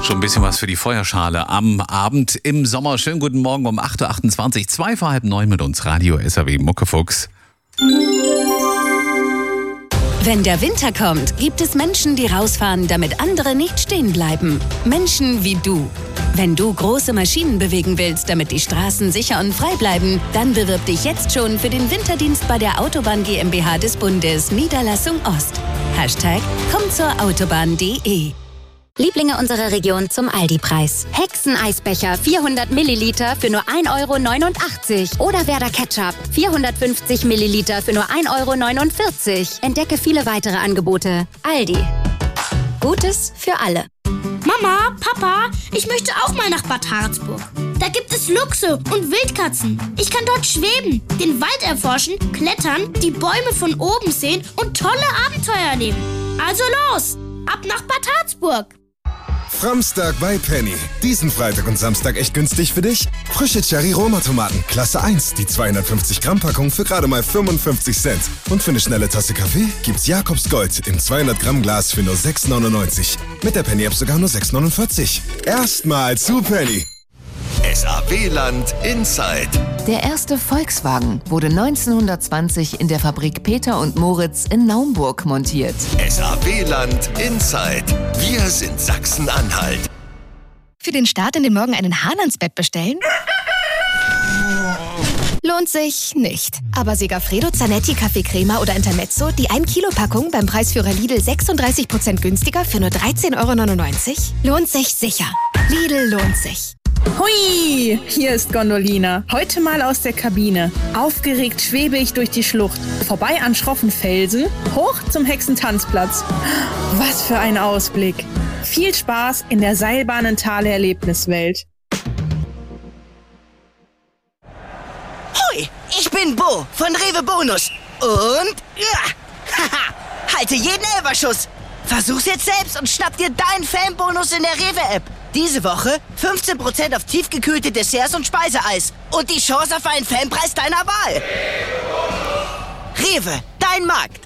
Schon ein bisschen was für die Feuerschale am Abend im Sommer. Schönen guten Morgen um 8.28 Uhr, 2 vor halb 9 mit uns, Radio SAW Muckefuchs. Wenn der Winter kommt, gibt es Menschen, die rausfahren, damit andere nicht stehen bleiben. Menschen wie du. Wenn du große Maschinen bewegen willst, damit die Straßen sicher und frei bleiben, dann bewirb dich jetzt schon für den Winterdienst bei der Autobahn GmbH des Bundes, Niederlassung Ost. #kommtzourautobahn.de. Lieblinge unserer Region zum Aldi-Preis. Hexeneisbecher 400 Milliliter für nur 1,89 € oder Werder Ketchup 450 Milliliter für nur 1,49 €. Entdecke viele weitere Angebote. Aldi. Gutes für alle. Mama, Papa, ich möchte auch mal nach Bad Harzburg. Da gibt es Luchse und Wildkatzen. Ich kann dort schweben, den Wald erforschen, klettern, die Bäume von oben sehen und tolle Abenteuer erleben. Also los, ab nach Bad Harzburg. Framstag bei Penny. Diesen Freitag und Samstag echt günstig für dich. Frische Cherry-Roma-Tomaten, Klasse 1, die 250 Gramm Packung für gerade mal 55 Cent. Und für eine schnelle Tasse Kaffee gibt's Jakobs Gold im 200 Gramm Glas für nur 6,99. Mit der Penny-App sogar nur 6,49. Erstmal zu Penny. SAW-Land Inside. Der erste Volkswagen wurde 1920 in der Fabrik Peter und Moritz in Naumburg montiert. SAW-Land Inside. Wir sind Sachsen-Anhalt. Für den Start in den Morgen einen Hahn ans Bett bestellen? Lohnt sich nicht. Aber Segafredo, Zanetti, Kaffeecrema oder Intermezzo, die 1-Kilo-Packung beim Preisführer Lidl 36% günstiger für nur 13,99 €? Lohnt sich sicher. Lidl lohnt sich. Hui, hier ist Gondolina. Heute mal aus der Kabine. Aufgeregt schwebe ich durch die Schlucht. Vorbei an schroffen Felsen, hoch zum Hexentanzplatz. Was für ein Ausblick. Viel Spaß in der Seilbahnentale-Erlebniswelt. Hui, ich bin Bo von Rewe Bonus. Und halte jeden Elferschuss. Versuch's jetzt selbst und schnapp dir deinen Fanbonus in der Rewe-App. Diese Woche 15% auf tiefgekühlte Desserts und Speiseeis. Und die Chance auf einen Fanpreis deiner Wahl. Rewe, dein Markt.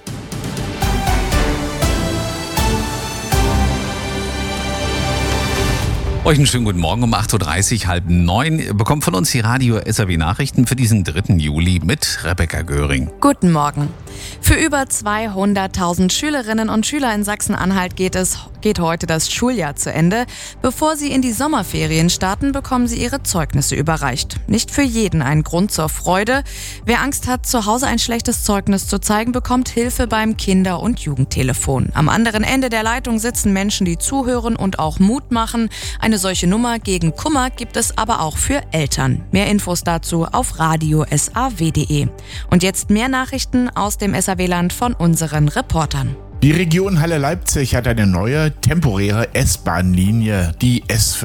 Euch einen schönen guten Morgen um 8.30 Uhr, halb 9. Ihr bekommt von uns die Radio SAW Nachrichten für diesen 3. Juli mit Rebecca Göring. Guten Morgen. Für über 200.000 Schülerinnen und Schüler in Sachsen-Anhalt geht heute das Schuljahr zu Ende. Bevor sie in die Sommerferien starten, bekommen sie ihre Zeugnisse überreicht. Nicht für jeden ein Grund zur Freude. Wer Angst hat, zu Hause ein schlechtes Zeugnis zu zeigen, bekommt Hilfe beim Kinder- und Jugendtelefon. Am anderen Ende der Leitung sitzen Menschen, die zuhören und auch Mut machen. Eine solche Nummer gegen Kummer gibt es aber auch für Eltern. Mehr Infos dazu auf radiosaw.de. Und jetzt mehr Nachrichten aus dem SAW-Land von unseren Reportern. Die Region Halle-Leipzig hat eine neue, temporäre S-Bahn-Linie, die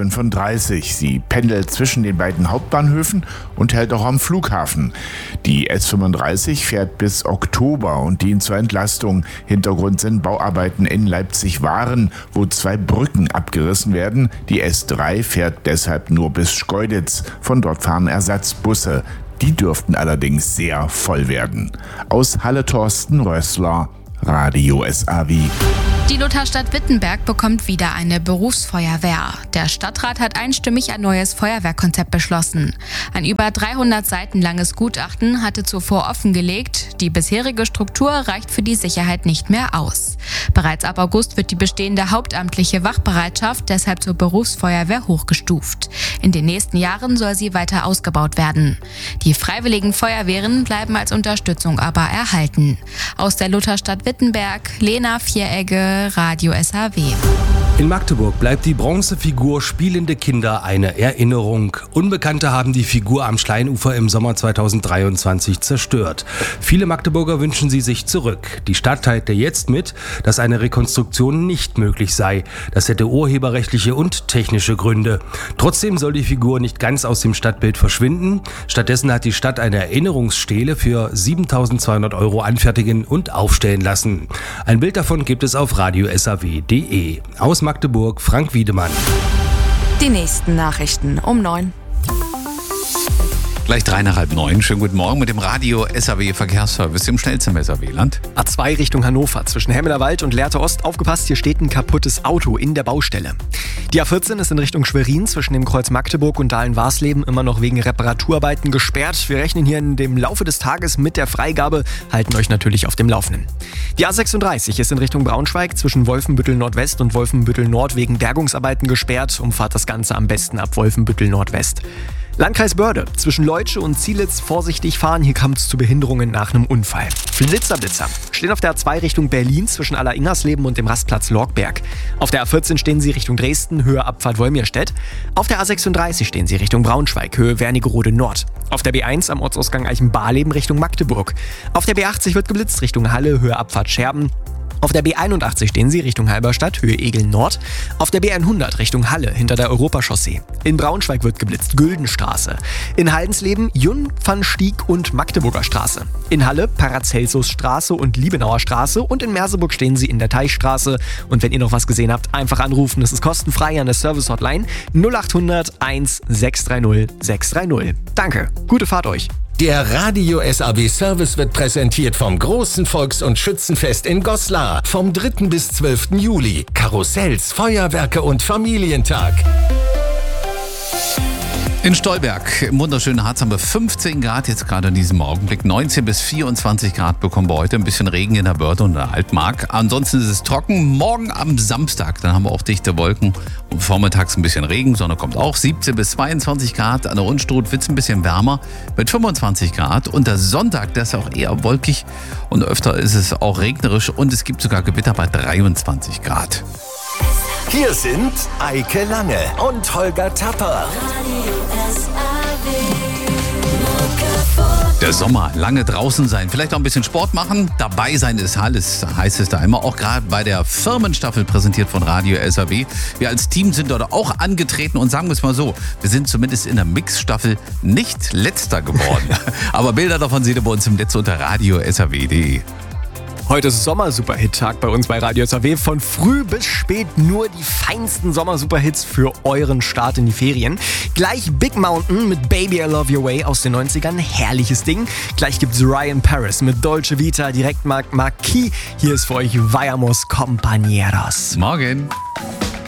S35. Sie pendelt zwischen den beiden Hauptbahnhöfen und hält auch am Flughafen. Die S35 fährt bis Oktober und dient zur Entlastung. Hintergrund sind Bauarbeiten in Leipzig-Waren, wo 2 Brücken abgerissen werden. Die S3 fährt deshalb nur bis Schkeuditz. Von dort fahren Ersatzbusse. Die dürften allerdings sehr voll werden. Aus Halle Thorsten Rössler, Radio SAW. Die Lutherstadt Wittenberg bekommt wieder eine Berufsfeuerwehr. Der Stadtrat hat einstimmig ein neues Feuerwehrkonzept beschlossen. Ein über 300 Seiten langes Gutachten hatte zuvor offengelegt, die bisherige Struktur reicht für die Sicherheit nicht mehr aus. Bereits ab August wird die bestehende hauptamtliche Wachbereitschaft deshalb zur Berufsfeuerwehr hochgestuft. In den nächsten Jahren soll sie weiter ausgebaut werden. Die freiwilligen Feuerwehren bleiben als Unterstützung aber erhalten. Aus der Lutherstadt Wittenberg, Lena Vieregge, Radio SAW. In Magdeburg bleibt die Bronzefigur Spielende Kinder eine Erinnerung. Unbekannte haben die Figur am Schleinufer im Sommer 2023 zerstört. Viele Magdeburger wünschen sie sich zurück. Die Stadt teilte jetzt mit, dass eine Rekonstruktion nicht möglich sei. Das hätte urheberrechtliche und technische Gründe. Trotzdem soll die Figur nicht ganz aus dem Stadtbild verschwinden. Stattdessen hat die Stadt eine Erinnerungsstele für 7.200 € anfertigen und aufstellen lassen. Ein Bild davon gibt es auf radiosaw.de. Aus Magdeburg, Frank Wiedemann. Die nächsten Nachrichten um 9. Gleich 3 nach halb 9. Schönen guten Morgen mit dem Radio SAW Verkehrsservice im schnellsten SAW-Land. A2 Richtung Hannover zwischen Hemmeler Wald und Lehrte Ost. Aufgepasst, hier steht ein kaputtes Auto in der Baustelle. Die A14 ist in Richtung Schwerin zwischen dem Kreuz Magdeburg und Dahlen-Warsleben immer noch wegen Reparaturarbeiten gesperrt. Wir rechnen hier in dem Laufe des Tages mit der Freigabe, halten euch natürlich auf dem Laufenden. Die A36 ist in Richtung Braunschweig zwischen Wolfenbüttel Nordwest und Wolfenbüttel Nord wegen Bergungsarbeiten gesperrt. Umfahrt das Ganze am besten ab Wolfenbüttel Nordwest. Landkreis Börde, zwischen Leutsche und Zielitz vorsichtig fahren, hier kam es zu Behinderungen nach einem Unfall. Blitzer stehen auf der A2 Richtung Berlin zwischen Aller-Ingersleben und dem Rastplatz Lorgberg. Auf der A14 stehen sie Richtung Dresden, Höhe Abfahrt Wolmirstedt. Auf der A36 stehen sie Richtung Braunschweig, Höhe Wernigerode Nord. Auf der B1 am Ortsausgang Eichenbarleben Richtung Magdeburg. Auf der B80 wird geblitzt Richtung Halle, Höhe Abfahrt Scherben. Auf der B81 stehen sie Richtung Halberstadt, Höhe Egeln Nord. Auf der B100 Richtung Halle, hinter der Europachaussee. In Braunschweig wird geblitzt Güldenstraße. In Haldensleben Jungfernstieg und Magdeburger Straße. In Halle Paracelsusstraße und Liebenauer Straße. Und in Merseburg stehen sie in der Teichstraße. Und wenn ihr noch was gesehen habt, einfach anrufen. Das ist kostenfrei an der Service-Hotline 0800 1 630 630. Danke, gute Fahrt euch. Der Radio SAW Service wird präsentiert vom großen Volks- und Schützenfest in Goslar vom 3. bis 12. Juli. Karussells, Feuerwerke und Familientag. In Stolberg, im wunderschönen Harz, haben wir 15 Grad jetzt gerade in diesem Augenblick. 19 bis 24 Grad bekommen wir heute. Ein bisschen Regen in der Börde und in der Altmark. Ansonsten ist es trocken. Morgen am Samstag, dann haben wir auch dichte Wolken. Und vormittags ein bisschen Regen, Sonne kommt auch. 17 bis 22 Grad. An der Unstrut wird es ein bisschen wärmer mit 25 Grad. Und der Sonntag, der ist auch eher wolkig. Und öfter ist es auch regnerisch. Und es gibt sogar Gewitter bei 23 Grad. Hier sind Eike Lange und Holger Tapper. Der Sommer, lange draußen sein, vielleicht auch ein bisschen Sport machen, dabei sein ist alles, heißt es da immer. Auch gerade bei der Firmenstaffel präsentiert von Radio SAW. Wir als Team sind dort auch angetreten und sagen wir es mal so, wir sind zumindest in der Mixstaffel nicht Letzter geworden. Aber Bilder davon seht ihr bei uns im Netz unter radiosaw.de. Heute ist Sommer-Superhit-Tag bei uns bei Radio SAW. Von früh bis spät nur die feinsten Sommer-Superhits für euren Start in die Ferien. Gleich Big Mountain mit Baby I Love Your Way aus den 90ern. Herrliches Ding. Gleich gibt's Ryan Paris mit Dolce Vita, Direktmarkt Marquis. Hier ist für euch Vayamos Compañeros. Morgen.